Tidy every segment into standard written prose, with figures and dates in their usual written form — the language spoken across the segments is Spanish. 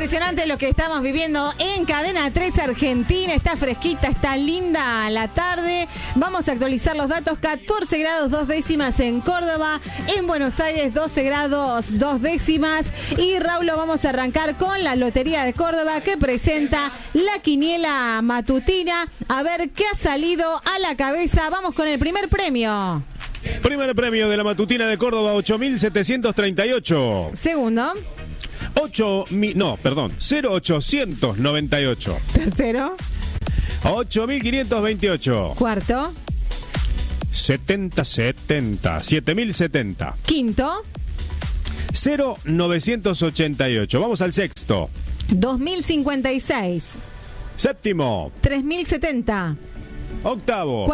Impresionante lo que estamos viviendo en Cadena 3 Argentina. Está fresquita, está linda la tarde. Vamos a actualizar los datos. 14 grados 2 décimas en Córdoba. En Buenos Aires 12 grados 2 décimas. Y Raúl, vamos a arrancar con la Lotería de Córdoba, que presenta la quiniela matutina. A ver qué ha salido a la cabeza. Vamos con el primer premio. Primer premio de la matutina de Córdoba, 8.738. Segundo. 0.898. Tercero. 8.528. Cuarto. 7.070. Quinto. 0.988. Vamos al sexto. 2.056. Séptimo. 3.070. Octavo.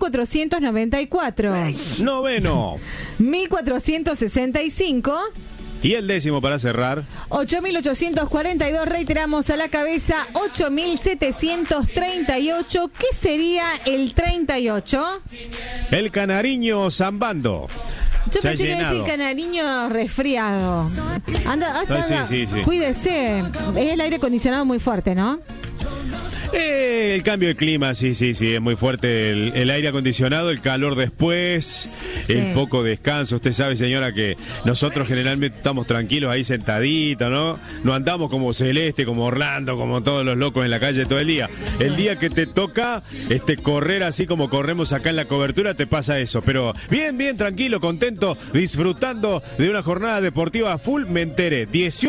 4.494. Noveno. 1.465. Y el décimo para cerrar. 8.842, reiteramos a la cabeza, 8.738. ¿Qué sería el 38? El canariño zambando. Yo pensé que iba a decir canariño resfriado. Anda, sí. Cuídese. Es el aire acondicionado muy fuerte, ¿no? El cambio de clima, sí, es muy fuerte el aire acondicionado, el calor después, sí. El poco descanso. Usted sabe, señora, que nosotros generalmente estamos tranquilos ahí sentaditos, ¿no? No andamos como Celeste, como Orlando, como todos los locos en la calle todo el día. El día que te toca correr así como corremos acá en la cobertura, te pasa eso. Pero bien, tranquilo, contento, disfrutando de una jornada deportiva full. Me enteré,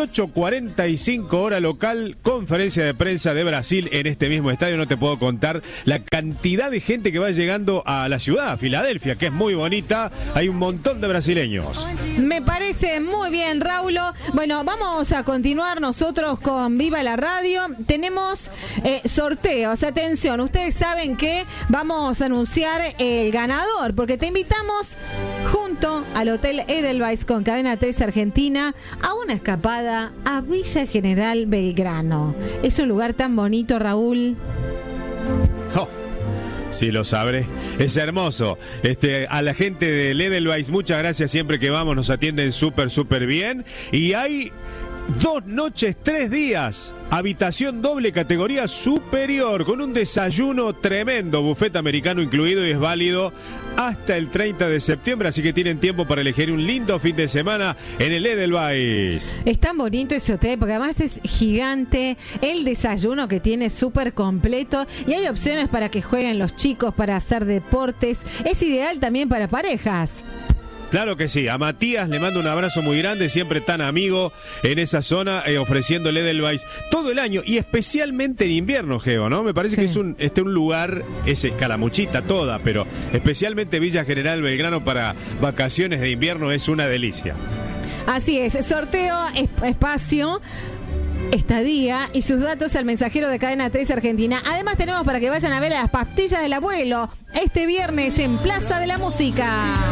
18:45 hora local, conferencia de prensa de Brasil en este mismo estadio. No te puedo contar la cantidad de gente que va llegando a la ciudad, a Filadelfia, que es muy bonita. Hay un montón de brasileños. Me parece muy bien, Raúl. Bueno, vamos a continuar nosotros con Viva la Radio. Tenemos sorteos. Atención, ustedes saben que vamos a anunciar el ganador, porque te invitamos junto al Hotel Edelweiss con Cadena 3 Argentina a una escapada a Villa General Belgrano. Es un lugar tan bonito, Raúl. Oh, sí, lo sabré. Es hermoso. A la gente del Edelweiss, muchas gracias. Siempre que vamos nos atienden súper bien. Y hay 2 noches, 3 días. Habitación doble categoría superior con un desayuno tremendo, buffet americano incluido, y es válido hasta el 30 de septiembre, así que tienen tiempo para elegir un lindo fin de semana en el Edelweiss. Es tan bonito ese hotel porque además es gigante, el desayuno que tiene súper completo y hay opciones para que jueguen los chicos, para hacer deportes. Es ideal también para parejas. Claro que sí. A Matías le mando un abrazo muy grande, siempre tan amigo en esa zona, ofreciéndole Edelweiss todo el año y especialmente en invierno, Geo, ¿no? Me parece que es un lugar, es Calamuchita toda, pero especialmente Villa General Belgrano para vacaciones de invierno es una delicia. Así es, sorteo, espacio, estadía y sus datos al mensajero de Cadena 3 Argentina. Además tenemos para que vayan a ver a las pastillas del abuelo este viernes en Plaza de la Música.